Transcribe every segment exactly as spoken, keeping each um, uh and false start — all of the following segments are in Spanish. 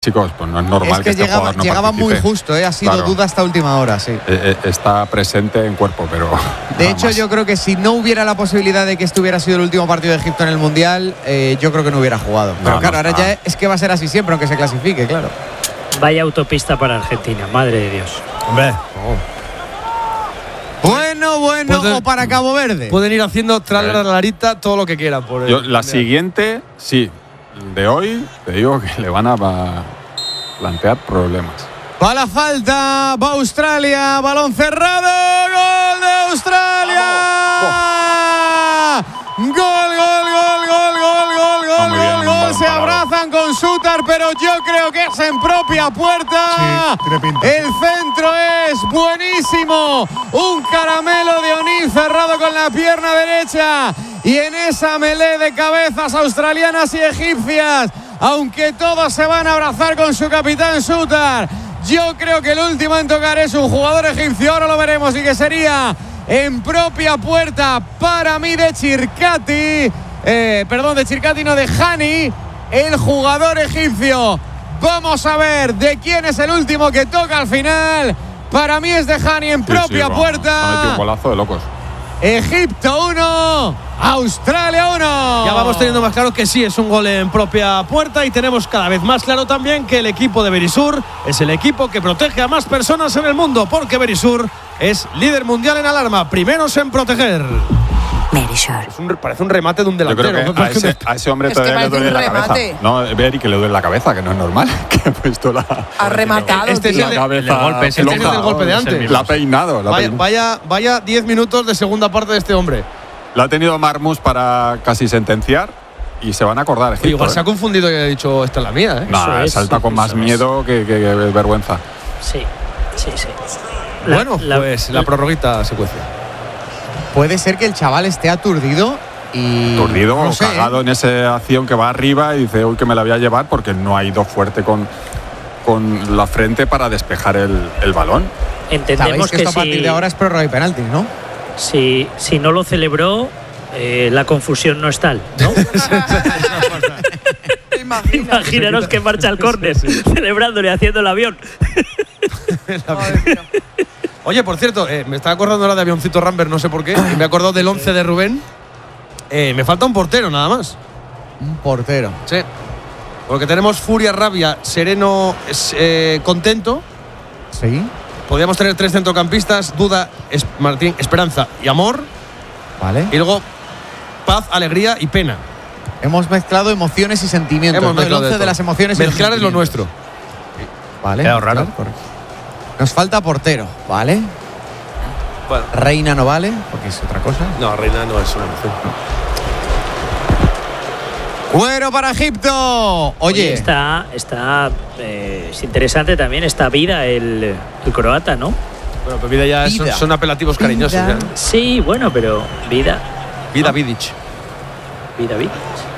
Chicos, pues no es normal es que, que este llegaba, jugador no llegaba muy participe. justo, ¿eh? Ha sido Claro. duda hasta última hora, sí. Eh, eh, está presente en cuerpo, pero De nada hecho, más. yo creo que si no hubiera la posibilidad de que este hubiera sido el último partido de Egipto en el Mundial, eh, yo creo que no hubiera jugado. Pero No, claro, no ahora está. ya es que va a ser así siempre, aunque se clasifique, claro. Vaya autopista para Argentina, madre de Dios. Hombre, Bueno, bueno, Pueden- o para Cabo Verde. pueden ir haciendo tras la larita todo lo que quieran. Por el Yo, la Mundial. siguiente, sí, de hoy, te digo que le van a pa- plantear problemas. Va la falta, va Australia, balón cerrado, gol de Australia. Gol, gol, gol, gol, gol, gol, Está gol, muy bien, gol, un gol. balón Se parado. abrazan con Sutar, pero yo creo que es en propia puerta. Sí, tiene pinta. El centro es buenísimo. Un caramelo de O'Neill cerrado con la pierna derecha. Y en esa melee de cabezas australianas y egipcias, aunque todos se van a abrazar con su capitán Sutar, yo creo que el último en tocar es un jugador egipcio. Ahora lo veremos, y que sería en propia puerta para mí de Chircati. Eh, perdón, de Chircati, no, de Hani, el jugador egipcio. Vamos a ver de quién es el último que toca al final. Para mí es de Hani en Sí, propia sí, vamos, puerta. se ha metido un golazo de locos. Egipto uno, Australia uno. Ya vamos teniendo más claro que sí, es un gol en propia puerta, y tenemos cada vez más claro también que el equipo de Berisur es el equipo que protege a más personas en el mundo, porque Berisur es líder mundial en alarma, primeros en proteger. Berisur. Es un- parece un remate de un Yo delantero. creo que ¿no? a ese, a ese hombre Es que todavía le parece duele un la cabeza. remate. No, Beri, que le duele la cabeza, que no es normal. Que ha puesto la, Ha rematado, Este es tío. el de- la cabeza el de golpe, este es el floja. del golpe de antes. La ha peinado. La ha Vaya, peinado. vaya, vaya diez minutos de segunda parte de este hombre. La ha tenido Marmus para casi sentenciar y se van a acordar. Oye, Egipto, igual ¿eh? se ha confundido y ha dicho, esta es la mía, ¿eh? No, Eso es, salta con más eso es. miedo que, que- que vergüenza. Sí, sí, sí. La- Bueno, la- pues la prorroguita secuencia. Puede ser que el chaval esté aturdido y. Aturdido no o sé, ¿eh? cagado en esa acción que va arriba y dice, uy, que me la voy a llevar porque no ha ido fuerte con, con la frente para despejar el, el balón. Sabéis Entendemos que que, esto a partir si, de ahora es prórroga y penaltis, ¿no? si, si no lo celebró, eh, la confusión no es tal, ¿no? Imagina. Imaginaros que marcha al córner, celebrándole, haciendo el avión. Ay, mira. Oye, por cierto, eh, me estaba acordando ahora de Avioncito Rambert, no sé por qué, y me he acordado del once de Rubén. Eh, me falta un portero, nada más. Un portero. Sí. Porque tenemos Furia, Rabia, Sereno, es, eh, Contento. Sí. Podríamos tener tres centrocampistas, Duda, es, Martín, Esperanza y Amor. Vale. Y luego Paz, Alegría y Pena. Hemos mezclado emociones y sentimientos. Hemos ¿no? El mezclado once de de todo. las emociones y los Mezclar es lo sentimientos. nuestro. Vale. Queda raro. claro, correcto. Nos falta portero, ¿vale? Bueno. Reina no vale, porque es otra cosa. No, Reina no es una opción. Cuero para Egipto. Oye, está, está eh, es interesante también esta vida, el, el croata, ¿no? Bueno, pues vida ya son, Vida. son apelativos cariñosos. Vida. Ya, ¿no? Sí, bueno, pero vida, Vida Vidic. vida, vida.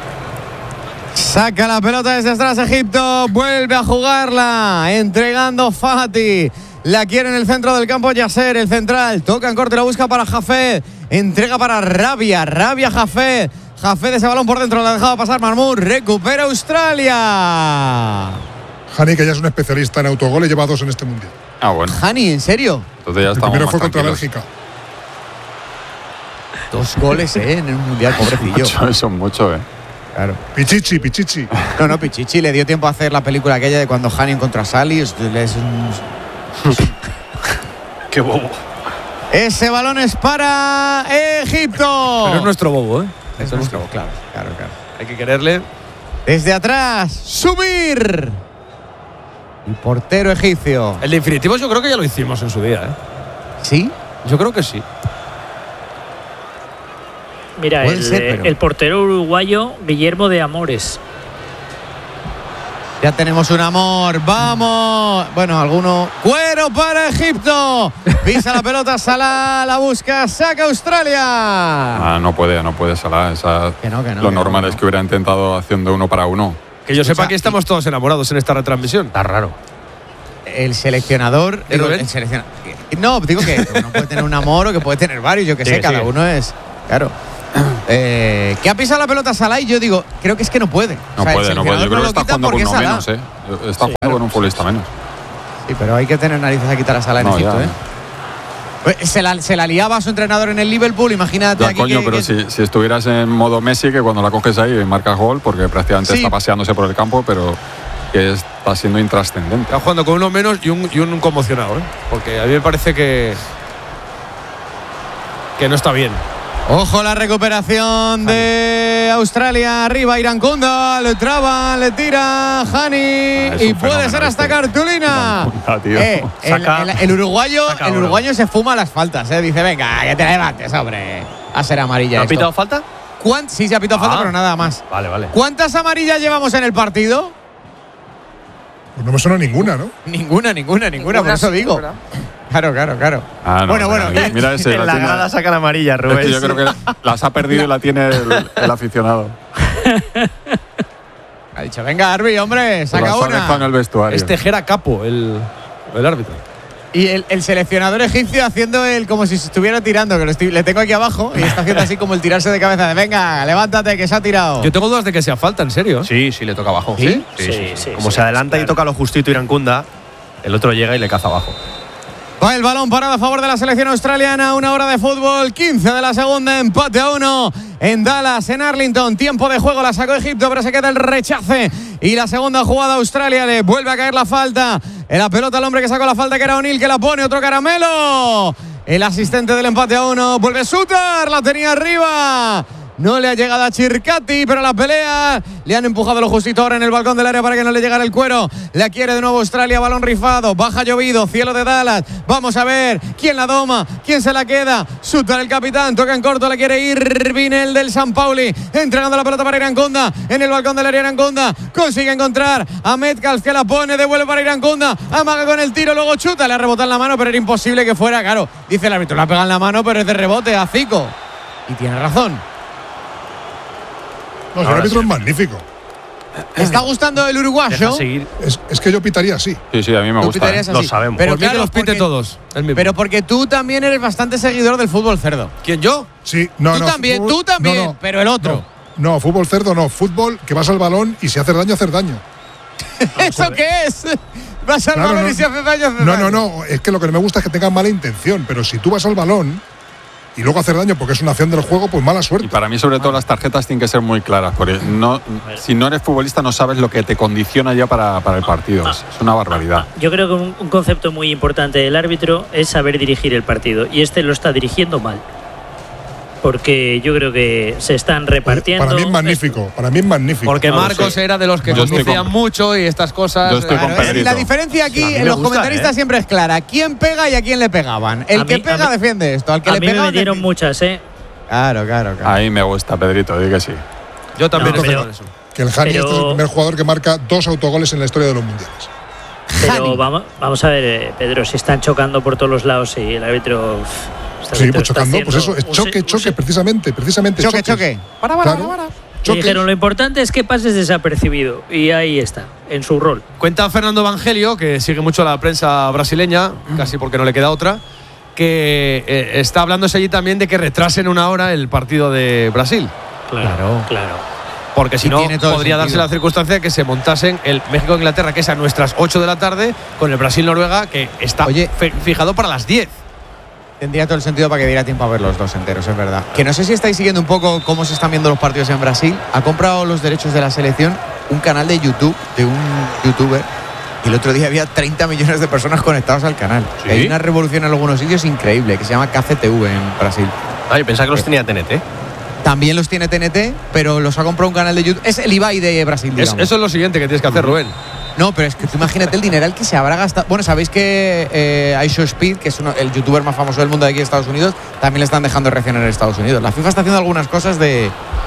saca la pelota desde atrás Egipto, vuelve a jugarla, entregando Fati. La quiere en el centro del campo Yasser, el central. Toca en corte, la busca para Jafed. Entrega para Rabia, Rabia Jafed. Jafed ese balón por dentro, la dejaba pasar Marmur. Recupera Australia. Hani, que ya es un especialista en autogoles, lleva dos en este mundial. Ah, bueno. Hani, ¿en serio? Entonces ya El estamos primero más fue contra tranquilos. Bélgica. Dos goles, ¿eh? En un mundial, pobrecillo. Mucho, eso es mucho, ¿eh? Claro. Pichichi, Pichichi. No, no, Pichichi le dio tiempo a hacer la película aquella de cuando Hani encontró a Sally. Es un- Qué bobo. Ese balón es para Egipto. Pero es nuestro bobo, ¿eh? Es nuestro, claro, claro, claro. Hay que quererle. Desde atrás, subir. El portero egipcio. El de infinitivos yo creo que ya lo hicimos en su día, ¿eh? ¿Sí? Yo creo que sí. Mira, Puede el, ser, eh, pero- el portero uruguayo Guillermo de Amores. Ya tenemos un amor. Vamos. Bueno, alguno. Cuero para Egipto. Pisa la pelota, Salah la busca, saca Australia. Ah, no puede, no puede Salah. Esa, Que no, que no, lo que normal no, es no. que hubiera intentado haciendo uno para uno. Que yo sepa Escucha, que estamos todos enamorados en esta retransmisión. Está raro. El seleccionador. ¿Eh, digo, Rubén? el selecciona- No, digo que uno puede tener un amor o que puede tener varios. Yo que Sí, sé, que cada sí. uno es. Claro. Eh, que ha pisado la pelota Salah y yo digo, creo que es que no puede. No O sea, el puede, no puede. Yo seleccionador creo que lo está quita jugando porque con es uno Salah. menos, ¿eh? Está jugando con un futbolista menos. Sí, pero hay que tener narices a quitar a Salah en No, Egipto, ya. ¿eh? Pues se la, se la liaba a su entrenador en el Liverpool, imagínate Ya, aquí coño, que, pero que- si, si estuvieras en modo Messi, que cuando la coges ahí marcas gol, porque prácticamente Sí. está paseándose por el campo, pero que está siendo intrascendente. Está jugando con uno menos y un, y un conmocionado, ¿eh? Porque a mí me parece que. que no está bien. Ojo la recuperación de Australia, arriba Irankunda, le traban, le tira Hani Ah, es y un puede fenómeno ser hasta este. cartulina. Irankunda, tío. Eh, el, Saca- el- el uruguayo, saca el oro. uruguayo se fuma las faltas, eh. Dice, venga, que te levantes, hombre. A ser amarilla ¿No ha esto. pitado falta? ¿Cuán- Sí, se ha pitado falta, Ah. pero nada más. Vale, vale. ¿Cuántas amarillas llevamos en el partido? Pues no me suena ninguna, ¿no? Ninguna, ninguna, ninguna, por eso sí, digo. ¿verdad? Claro, claro, claro. Ah, no, bueno, mira, bueno, mira, mira ese. En la tiene- grada sacan amarilla, es Rubén. que yo creo que las ha perdido y la tiene el, el aficionado. Ha dicho, venga, Arbi, hombre, Se saca las ha dejado en una. el vestuario. Es Tejera Capo, el, el árbitro. Y el, el seleccionador egipcio haciendo el como si se estuviera tirando, que lo estoy- le tengo aquí abajo, y está haciendo así como el tirarse de cabeza de venga, levántate, que se ha tirado. Yo tengo dudas de que sea falta, en serio. Sí, sí, le toca abajo. ¿Sí? Sí, sí, Como sí, se adelanta y claro. toca lo justito Irankunda, el otro llega y le caza abajo. Va el balón parado a favor de la selección australiana. Una hora de fútbol, quince de la segunda, empate a uno en Dallas, en Arlington. Tiempo de juego, la sacó Egipto, pero se queda el rechace. Y la segunda jugada, Australia le vuelve a caer la falta. En la pelota el hombre que sacó la falta, que era O'Neill, que la pone otro caramelo. El asistente del empate a uno vuelve Sutar, la tenía arriba. No le ha llegado a Chircati, pero la pelea le han empujado lo justito ahora en el balcón del área para que no le llegara el cuero. La quiere de nuevo Australia, balón rifado, baja llovido, cielo de Dallas. Vamos a ver quién la doma, quién se la queda. Sutar el capitán, toca en corto, la quiere Irvin, el del San Pauli, entregando la pelota para Irankunda, en el balcón del área Irankunda, consigue encontrar a Metcalf que la pone, devuelve para Irankunda, amaga con el tiro, luego chuta, le ha rebotado en la mano, pero era imposible que fuera, claro, dice el árbitro, la pega en la mano, pero es de rebote a Zico. Y tiene razón. No, el árbitro es magnífico. ¿Te está gustando el Deja uruguayo? seguir. Es, es que yo pitaría así. Sí, sí, a mí me Tú gusta. pitarías ¿eh? Lo así. sabemos. Pero Por mí que claro, los pite porque- todos. El mismo. Pero porque tú también eres bastante seguidor del fútbol cerdo. ¿Quién, yo? Sí, no, tú no. también, fútbol- tú también, no, no, pero el otro. No, no, fútbol cerdo no. Fútbol que vas al balón y si haces daño, hacer daño. ¿Eso qué es? Vas al Claro, balón no. y si hace daño, hace No, daño. no, no. Es que lo que no me gusta es que tengan mala intención. Pero si tú vas al balón y luego hacer daño porque es una acción del juego, pues mala Y suerte. para mí, sobre todo, las tarjetas tienen que ser muy claras. Porque no, si no eres futbolista, no sabes lo que te condiciona ya para, para el partido. Es, es una barbaridad. Yo creo que un, un concepto muy importante del árbitro es saber dirigir el partido. Y este lo está dirigiendo mal. Porque yo creo que se están repartiendo. Para mí es magnífico. Para mí es magnífico. Porque No lo Marcos sé. era de los que Yo estoy conducían con- mucho y estas cosas. Yo estoy con Claro, es- Pedrito. la diferencia aquí A mí en me los gusta, comentaristas ¿eh? siempre es clara. ¿Quién pega y a quién le pegaban? El A que mí- pega a mí- defiende esto. Al que A le mí me pega. metieron muchas, ¿eh? Claro, claro, claro. Ahí me gusta, Pedrito, di que sí. Yo también No, estoy pero- con eso. Que el Hani Pero- este es el primer jugador que marca dos autogoles en la historia de los mundiales. Pero Hani. vamos, vamos a ver, eh, Pedro, si están chocando por todos los lados y el árbitro. uf, este Sí, árbitro pues está chocando, pues eso, haciendo es un choque, se- un choque, se- precisamente, precisamente. Choque, choques. choque. Para, para, Claro. para, para. Le Choques. dijeron, lo importante es que pases desapercibido. Y ahí está, en su rol. Cuenta Fernando Evangelio, que sigue mucho la prensa brasileña, casi porque no le queda otra, que eh, está hablándose allí también de que retrasen una hora el partido de Brasil. Claro. Claro. Porque si Y no, tiene todo el podría darse sentido. la circunstancia de que se montasen el México-Inglaterra, que es a nuestras ocho de la tarde, con el Brasil-Noruega, que está Oye. fe- fijado para las diez. Tendría todo el sentido para que diera tiempo a ver los dos enteros, es verdad. Que no sé si estáis siguiendo un poco cómo se están viendo los partidos en Brasil. Ha comprado los derechos de la selección un canal de YouTube de un youtuber. Y el otro día había treinta millones de personas conectados al canal. ¿Sí? Hay una revolución en algunos sitios increíble que se llama K C T V en Brasil. Ay, pensaba que los tenía T N T. También los tiene T N T, pero los ha comprado un canal de YouTube. Es el Ibai de Brasil, Es- digamos. eso es lo siguiente que tienes que hacer, Rubén. No, pero es que tú imagínate el dineral que se habrá gastado. Bueno, sabéis que eh, iShowSpeed, que es uno- el youtuber más famoso del mundo de aquí de Estados Unidos, también le están dejando reaccionar en Estados Unidos. La FIFA está haciendo algunas cosas de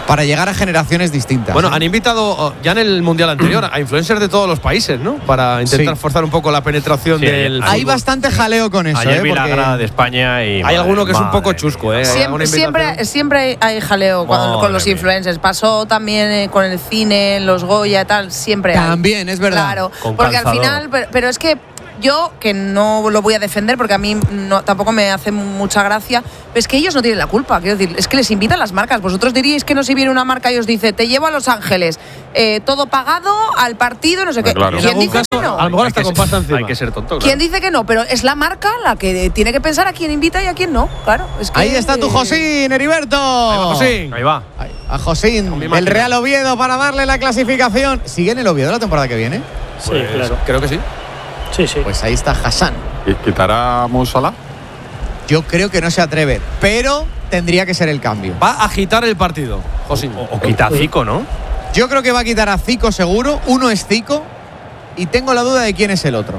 para llegar a generaciones distintas. Bueno, ¿eh? han invitado oh, ya en el mundial anterior a influencers de todos los países, ¿no? Para intentar Sí. forzar un poco la penetración Sí, del. Hay fútbol. bastante jaleo con eso, Ayer ¿eh? vi la Porque- grada de España y. Hay alguno que es un madre poco mía. chusco, ¿eh? Hay Siempre, alguna siempre, invitación. siempre hay jaleo cuando- Madre con los mía. influencers. Pasó también eh, con el cine, los Goya y tal, siempre hay. También, es verdad. Claro, Con porque al calzador. final, pero, pero es que yo, que no lo voy a defender porque a mí no, tampoco me hace mucha gracia, es que ellos no tienen la culpa. Quiero decir, es que les invitan las marcas. Vosotros diríais que no si viene una marca y os dice, te llevo a Los Ángeles, eh, todo pagado, al partido, no sé qué. Claro. En ¿Quién algún dice caso, que no? a lo mejor Hay hasta que con ser- pasta encima. Hay que ser tonto. ¿Quién claro. dice que no? Pero es la marca la que tiene que pensar a quién invita y a quién no. Claro. Es que, Ahí está tu eh, Josín, Heriberto. Ahí va, Josín. Ahí va. Ahí, a Josín, mi el máquina. Real Oviedo para darle la clasificación. ¿Sigue en el Oviedo la temporada que viene? Sí, Pues, claro. Creo que sí. Sí, sí. Pues ahí está Hassan. ¿Y ¿Quitará a Mo Salah? Yo creo que no se atreve, pero tendría que ser el cambio. Va a agitar el partido, Josín. O, o quita a Zico, ¿no? Yo creo que va a quitar a Zico seguro. Uno es Zico y tengo la duda de quién es el otro.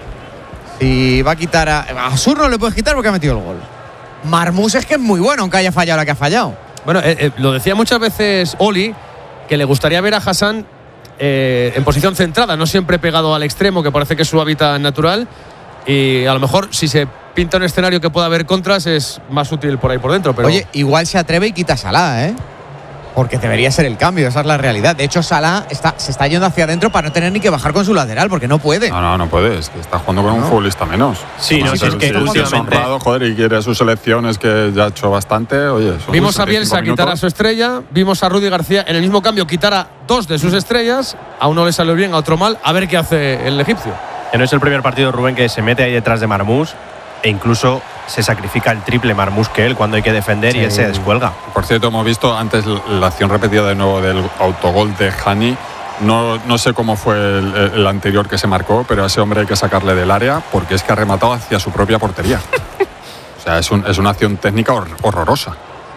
Si va a quitar a... A Sur no le puedes quitar porque ha metido el gol. Marmús es que es muy bueno, aunque haya fallado la que ha fallado. Bueno, eh, eh, lo decía muchas veces Oli, que le gustaría ver a Hassan eh, en posición centrada, no siempre pegado al extremo, que parece que es su hábitat natural. Y a lo mejor, si se pinta un escenario que pueda haber contras, es más útil por ahí por dentro. Pero Oye, igual se atreve y quita a Salah, ¿eh? Porque debería ser el cambio, esa es la realidad. De hecho, Salah está, se está yendo hacia adentro para no tener ni que bajar con su lateral, porque no puede. No, no, no puede. Es que está jugando con un No. futbolista menos. Sí, no, Además, si es el- que si el tío es últimamente- honrado, joder, y quiere sus selecciones que ya ha hecho bastante. Oye, son vimos a sesenta y cinco Bielsa quitar a minutos. su estrella, vimos a Rudy García en el mismo cambio quitar a dos de sus estrellas. A uno le salió bien, a otro mal. A ver qué hace el egipcio. Que no es el primer partido, Rubén, que se mete ahí detrás de Marmús e incluso se sacrifica el triple Marmús que él cuando hay que defender y él se descuelga. Por cierto, hemos visto antes la acción repetida de nuevo del autogol de Hani. No, no sé cómo fue el, el anterior que se marcó, pero a ese hombre hay que sacarle del área porque es que ha rematado hacia su propia portería. O sea, es, un- es una acción técnica hor- horrorosa.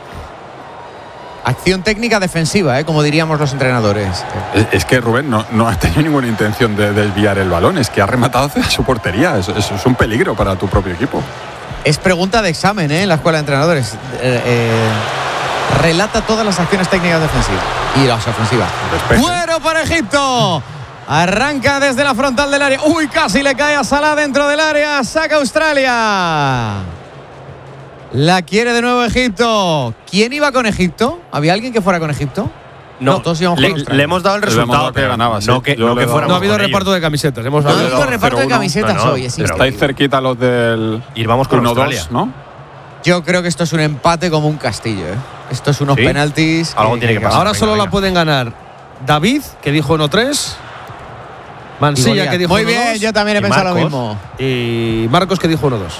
Acción técnica defensiva, ¿eh? Como diríamos los entrenadores. Es, es que Rubén no, no ha tenido ninguna intención de desviar el balón, es que ha rematado hacia su portería. Es, es- es un peligro para tu propio equipo. Es pregunta de examen, ¿eh? En la escuela de entrenadores. Eh, eh, relata todas las acciones técnicas defensivas y las ofensivas. Despeje. Bueno para Egipto. Arranca desde la frontal del área. Uy, casi le cae a Salah dentro del área. Saca Australia. La quiere de nuevo Egipto. ¿Quién iba con Egipto? ¿Había alguien que fuera con Egipto? No, todos íbamos con le, Australia. le hemos dado el Le hemos resultado dado que pero ganaba, sí. no que, Yo no le que he dado- fuéramos No ha habido con reparto ellos. de camisetas. Hemos No ha le he habido dado reparto de cero uno. camisetas No, no, hoy. Es pero- increíble. Estáis cerquita los del Y vamos con uno Australia. dos, ¿no? Yo creo que esto es un empate como un castillo, ¿eh? Esto es unos ¿Sí? penaltis. Algo tiene que pasar. Ahora Venga, solo la venga. pueden ganar David, que dijo uno tres. Y Mansilla, Goliat. que dijo Muy uno bien, dos. yo también he Y pensado lo Marcos. mismo. Y Marcos, que dijo uno dos.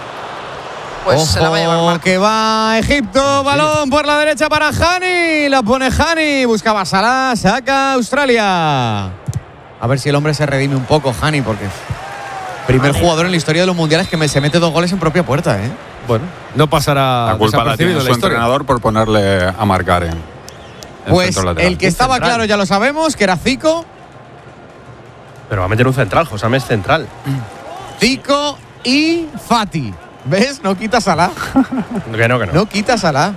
Pues se la va a llevar Ojo, Marcos. que va Egipto, balón por la derecha para Hani, la pone Hani, buscaba Salah, saca Australia. A ver si el hombre se redime un poco, Hani, porque primer jugador en la historia de los mundiales que me, se mete dos goles en propia puerta, ¿eh? Bueno, no pasará La culpa la tiene desapercibido en su la historia. entrenador por ponerle a marcar en, en Pues centro lateral. el que estaba central. claro ya lo sabemos, que era Zico, Pero va a meter un central, Josame es central. Zico y Fati. ¿Ves? No quita Salah. Que no, que no. No quita Salah.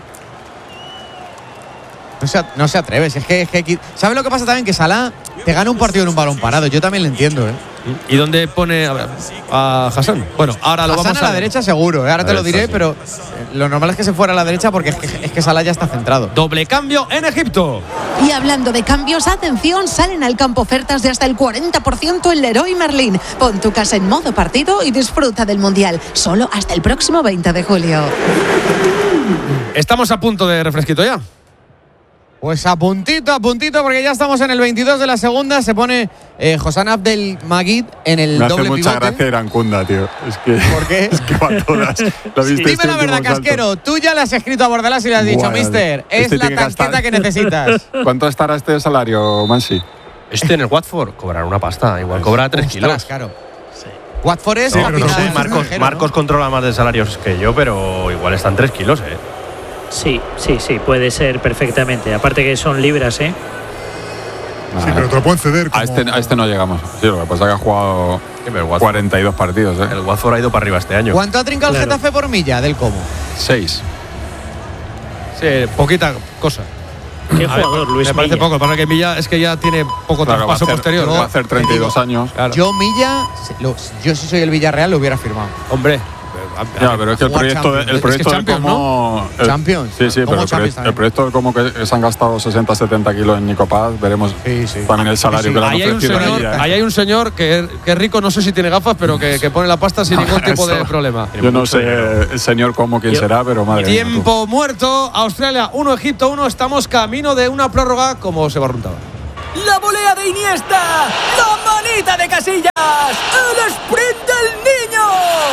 No se, no se atreve. Si es que, es que qui- ¿sabes lo que pasa también? Que Salah te gana un partido en un balón parado. Yo también lo entiendo, ¿eh? ¿Y dónde pone a, ver, a Hassan? Bueno, ahora lo Hassan vamos a la ver. derecha seguro, ¿eh? Ahora te lo Eso diré, sí. pero eh, lo normal es que se fuera a la derecha porque es que, es que Salah ya está centrado. Doble cambio en Egipto. Y hablando de cambios, atención, salen al campo ofertas de hasta el cuarenta por ciento en Leroy Merlin. Pon tu casa en modo partido y disfruta del Mundial. Solo hasta el próximo veinte de julio. Estamos a punto de refresquito ya. Pues a puntito, a puntito, porque ya estamos en el veintidós de la segunda. Se pone eh, Hossan Abdel Magid en el Me hace doble mucha pivote. gracia Irancunda, tío. Es que, ¿Por qué? es que va a todas. Lo viste Dime este la verdad, último salto. Casquero. Tú ya le has escrito a Bordalás y le has dicho, Buah, mister, es este la tiene que tarjeta gastar. que necesitas. ¿Cuánto estará este salario, Mansi? Este en el Watford cobrará una pasta. Igual cobra tres Ostras, kilos. claro. Watford es No, la pero no final sé, del Marcos, extranjero, ¿no? Marcos controla más de salarios que yo, pero igual están tres kilos, ¿eh? Sí, sí, sí, puede ser perfectamente. Aparte que son libras, ¿eh? Sí, pero te lo pueden ceder. A como- este, a este no llegamos. Sí, lo que pasa es que ha jugado Que el Watford, cuarenta y dos partidos, ¿eh? el Watford ha ido para arriba este año. ¿Cuánto ha trincado el Claro. Getafe por milla del Como? Seis. Sí, poquita cosa. Qué jugador, Luis Me parece Milla. poco. Para que Milla es que ya tiene poco Claro, va a traspaso hacer- posterior. Va a hacer treinta y dos años. Claro. Yo, Milla, lo- yo si soy el Villarreal lo hubiera firmado. Hombre. Ya, pero es que el Jugar proyecto, de, Champions. el Es proyecto que de Champions, cómo. el- Champions. Sí, sí, Como pero el, Champions proyecto- también. el proyecto de cómo que se han gastado sesenta, setenta kilos en Nico Paz, veremos Sí, sí. también el salario Sí, sí. que le han Ahí hay un ofrecido a señor, ella, ¿eh? ahí hay un señor que, que es rico, no sé si tiene gafas, pero que, que pone la pasta sin ningún tipo de Eso. problema. Yo no sé el señor cómo quién Yo- será, pero madre mía, tú. Tiempo muerto. Australia uno, Egipto uno. Estamos camino de una prórroga como se barruntaba. La volea de Iniesta, la manita de Casillas, el sprint del niño.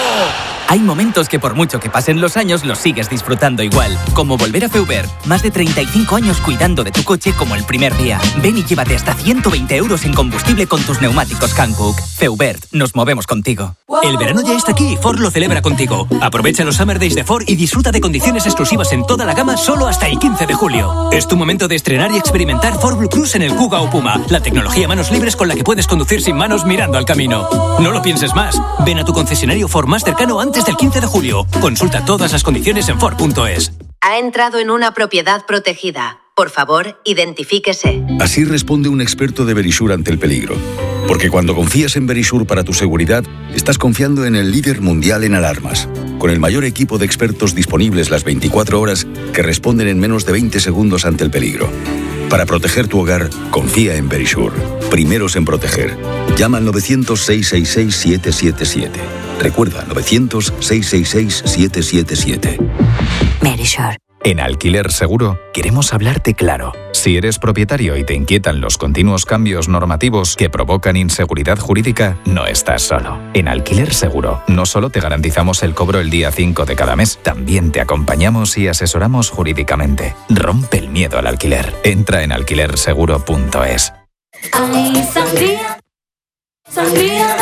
Hay momentos que por mucho que pasen los años los sigues disfrutando igual, como volver a Feubert. Más de treinta y cinco años cuidando de tu coche como el primer día. Ven y llévate hasta ciento veinte euros en combustible con tus neumáticos Hankook. Feubert, nos movemos contigo. El verano ya está aquí y Ford lo celebra contigo. Aprovecha los Summer Days de Ford y disfruta de condiciones exclusivas en toda la gama solo hasta el quince de julio. Es tu momento de estrenar y experimentar Ford Blue Cruise en el Kuga o Puma, la tecnología manos libres con la que puedes conducir sin manos mirando al camino. No lo pienses más. Ven a tu concesionario Ford más cercano antes del quince de julio. Consulta todas las condiciones en Ford punto es. Ha entrado en una propiedad protegida. Por favor, identifíquese. Así responde un experto de Verisur ante el peligro. Porque cuando confías en Verisur para tu seguridad, estás confiando en el líder mundial en alarmas, con el mayor equipo de expertos disponibles las veinticuatro horas que responden en menos de veinte segundos ante el peligro. Para proteger tu hogar, confía en Verisur. Primeros en proteger. Llama al novecientos, seiscientos sesenta y seis, siete siete siete. Recuerda, novecientos, seiscientos sesenta y seis, siete siete siete. Verisur. En Alquiler Seguro queremos hablarte claro. Si eres propietario y te inquietan los continuos cambios normativos que provocan inseguridad jurídica, no estás solo. En Alquiler Seguro no solo te garantizamos el cobro el día cinco de cada mes, también te acompañamos y asesoramos jurídicamente. Rompe el miedo al alquiler. Entra en alquiler seguro punto es. Ay, sangría, sangría.